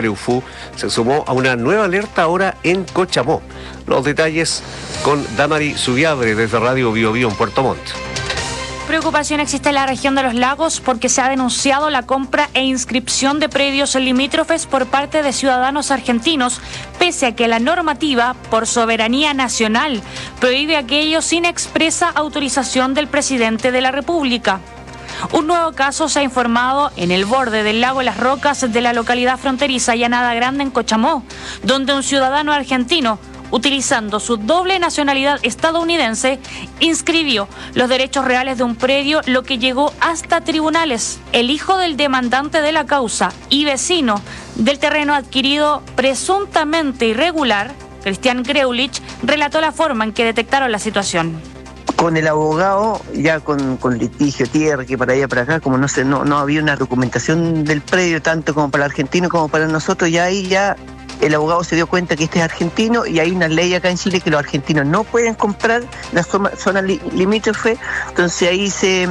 Futaleufú se sumó a una nueva alerta ahora en Cochamó. Los detalles con Damari Zubiabre desde Radio Bio Bio en Puerto Montt. Preocupación existe en la región de los lagos porque se ha denunciado la compra e inscripción de predios limítrofes por parte de ciudadanos argentinos, pese a que la normativa, por soberanía nacional, prohíbe aquello sin expresa autorización del presidente de la República. Un nuevo caso se ha informado en el borde del lago Las Rocas de la localidad fronteriza Llanada Grande en Cochamó, donde un ciudadano argentino, utilizando su doble nacionalidad estadounidense, inscribió los derechos reales de un predio, lo que llegó hasta tribunales. El hijo del demandante de la causa y vecino del terreno adquirido presuntamente irregular, Cristian Greulich, relató la forma en que detectaron la situación. Con el abogado, ya con litigio, tierra, que para allá, para acá, como no había una documentación del predio, tanto como para el argentino como para nosotros, ya ahí el abogado se dio cuenta que este es argentino y hay una ley acá en Chile que los argentinos no pueden comprar las zonas limítrofes, entonces ahí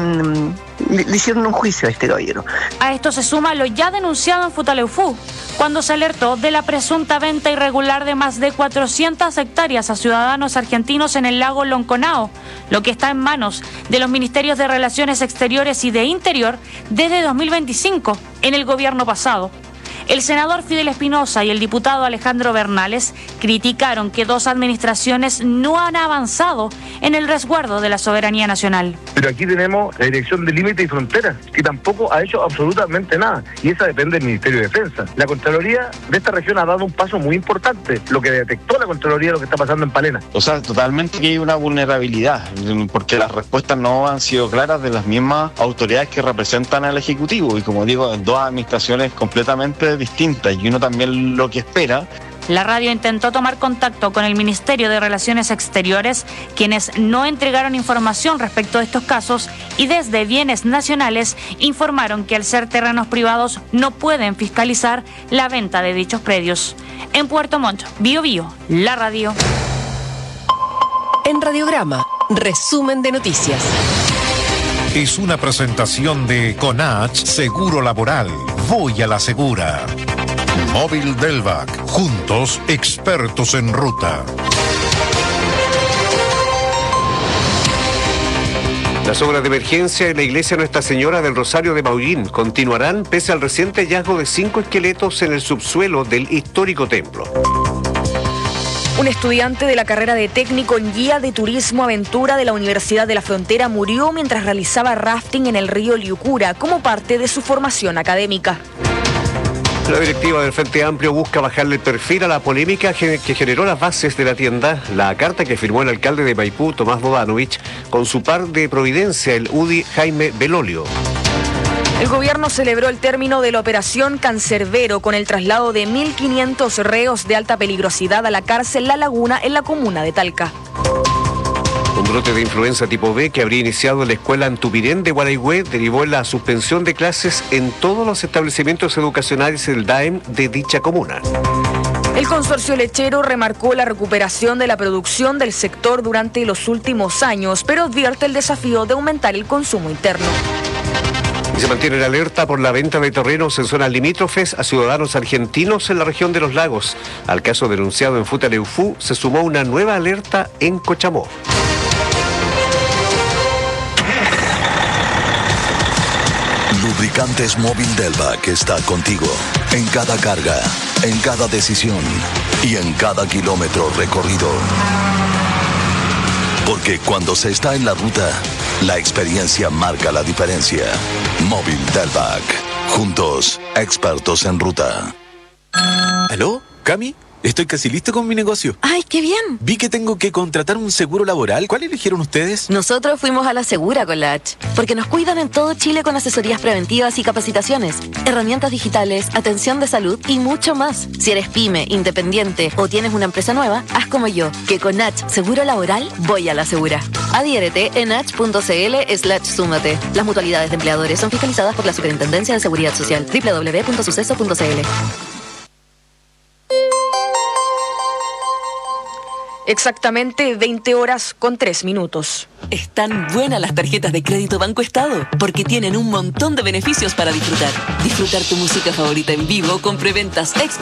le hicieron un juicio a este caballero. A esto se suma lo ya denunciado en Futaleufú, cuando se alertó de la presunta venta irregular de más de 400 hectáreas a ciudadanos argentinos en el lago Lonconao, lo que está en manos de los Ministerios de Relaciones Exteriores y de Interior desde 2025, en el gobierno pasado. El senador Fidel Espinosa y el diputado Alejandro Bernales criticaron que dos administraciones no han avanzado en el resguardo de la soberanía nacional. Pero aquí tenemos la Dirección de Límites y Fronteras, que tampoco ha hecho absolutamente nada, y esa depende del Ministerio de Defensa. La Contraloría de esta región ha dado un paso muy importante, lo que detectó la Contraloría de lo que está pasando en Palena. O sea, totalmente que hay una vulnerabilidad, porque las respuestas no han sido claras de las mismas autoridades que representan al Ejecutivo, y como digo, en dos administraciones completamente distintas, y uno también lo que espera. La radio intentó tomar contacto con el Ministerio de Relaciones Exteriores, quienes no entregaron información respecto a estos casos, y desde Bienes Nacionales informaron que al ser terrenos privados no pueden fiscalizar la venta de dichos predios. En Puerto Montt, Bio Bio, la radio. En Radiograma, resumen de noticias. Es una presentación de Conach Seguro Laboral. Voy a la segura. Móvil Delvac. Juntos, expertos en ruta. Las obras de emergencia en la iglesia Nuestra Señora del Rosario de Maullín continuarán pese al reciente hallazgo de 5 esqueletos en el subsuelo del histórico templo. Un estudiante de la carrera de técnico en guía de turismo aventura de la Universidad de la Frontera murió mientras realizaba rafting en el río Liucura como parte de su formación académica. La directiva del Frente Amplio busca bajarle el perfil a la polémica que generó las bases de la tienda, la carta que firmó el alcalde de Maipú, Tomás Bodanovich, con su par de Providencia, el UDI Jaime Belolio. El gobierno celebró el término de la operación Cancerbero con el traslado de 1.500 reos de alta peligrosidad a la cárcel La Laguna en la comuna de Talca. Un brote de influenza tipo B que habría iniciado en la escuela Antupirén de Guaraigüe derivó en la suspensión de clases en todos los establecimientos educacionales del DAEM de dicha comuna. El consorcio lechero remarcó la recuperación de la producción del sector durante los últimos años, pero advierte el desafío de aumentar el consumo interno. Y se mantiene la alerta por la venta de terrenos en zonas limítrofes a ciudadanos argentinos en la región de los lagos. Al caso denunciado en Futaleufú se sumó una nueva alerta en Cochamó. Lubricantes Móvil Delvac está contigo en cada carga, en cada decisión y en cada kilómetro recorrido. Porque cuando se está en la ruta, la experiencia marca la diferencia. Móvil Delvac. Juntos, expertos en ruta. ¿Aló? ¿Cami? Estoy casi listo con mi negocio. ¡Ay, qué bien! Vi que tengo que contratar un seguro laboral. ¿Cuál eligieron ustedes? Nosotros fuimos a la Segura con la H, porque nos cuidan en todo Chile con asesorías preventivas y capacitaciones, herramientas digitales, atención de salud y mucho más. Si eres pyme, independiente o tienes una empresa nueva, haz como yo, que con H Seguro Laboral voy a la Segura. Adhiérete en h.cl/súmate. Las mutualidades de empleadores son fiscalizadas por la Superintendencia de Seguridad Social. www.suceso.cl. Exactamente 20 horas con 3 minutos. Están buenas las tarjetas de crédito Banco Estado, porque tienen un montón de beneficios para disfrutar. Disfrutar tu música favorita en vivo con preventas extra.